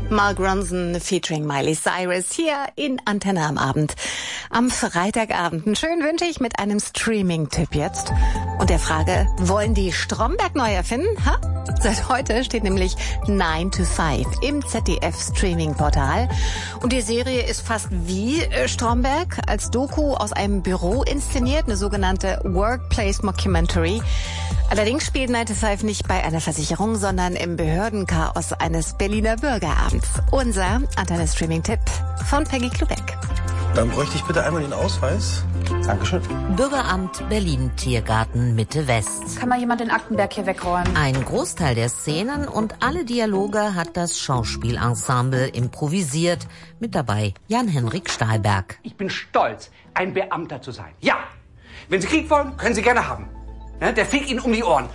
Mark Ronson featuring Miley Cyrus hier in Antenne am Abend. Am Freitagabend. Einen schönen wünsche ich mit einem Streaming-Tipp jetzt. Und der Frage, wollen die Stromberg neu erfinden? Ha? Seit heute steht nämlich 9 to 5 im ZDF-Streaming-Portal. Und die Serie ist fast wie Stromberg, als Doku aus einem Büro inszeniert, eine sogenannte Workplace Mockumentary. Allerdings spielt 9 to 5 nicht bei einer Versicherung, sondern im Behördenchaos eines Berliner Bürgerabends. Unser Antenne-Streaming-Tipp von Peggy Klubeck. Dann bräuchte ich bitte einmal den Ausweis. Dankeschön. Bürgeramt Berlin Tiergarten Mitte West. Kann mal jemand den Aktenberg hier wegräumen? Ein Großteil der Szenen und alle Dialoge hat das Schauspielensemble improvisiert. Mit dabei Jan-Henrik Stahlberg. Ich bin stolz, ein Beamter zu sein. Ja, wenn Sie Krieg wollen, können Sie gerne haben. Ja, der fliegt Ihnen um die Ohren.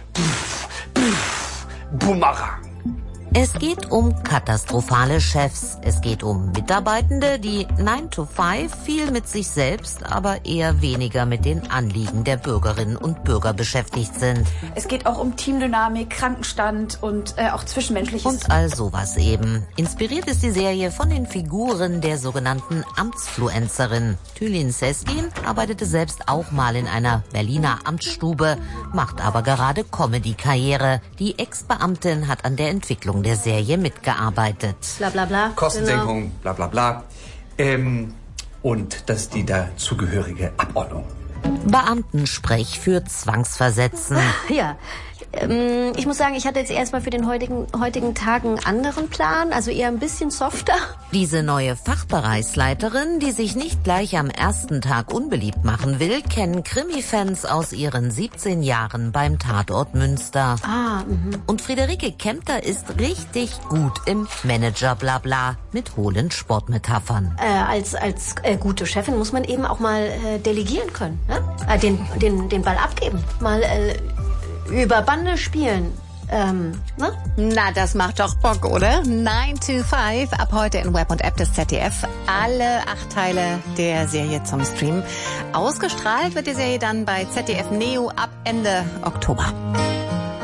Bumerang. Es geht um katastrophale Chefs. Es geht um Mitarbeitende, die 9 to 5 viel mit sich selbst, aber eher weniger mit den Anliegen der Bürgerinnen und Bürger beschäftigt sind. Es geht auch um Teamdynamik, Krankenstand und auch Zwischenmenschliches. Und all sowas eben. Inspiriert ist die Serie von den Figuren der sogenannten Amtsfluencerin. Tülin Seskin arbeitete selbst auch mal in einer Berliner Amtsstube, macht aber gerade Comedy-Karriere. Die Ex-Beamtin hat an der Entwicklung der Serie mitgearbeitet. Bla bla bla. Kostensenkung, bla bla bla. Und das ist die dazugehörige Abordnung. Beamtensprech für Zwangsversetzen. Ja, ich muss sagen, ich hatte jetzt erstmal für den heutigen Tag einen anderen Plan, also eher ein bisschen softer. Diese neue Fachbereichsleiterin, die sich nicht gleich am ersten Tag unbeliebt machen will, kennen Krimi-Fans aus ihren 17 Jahren beim Tatort Münster. Und Friederike Kempter ist richtig gut im Manager-Blabla mit hohlen Sportmetaphern. Als gute Chefin muss man eben auch mal delegieren können, ne? Den Ball abgeben, mal über Bande spielen. Ne? Na, das macht doch Bock, oder? 9 to 5, ab heute in Web und App des ZDF. Alle 8 Teile der Serie zum Stream. Ausgestrahlt wird die Serie dann bei ZDF Neo ab Ende Oktober.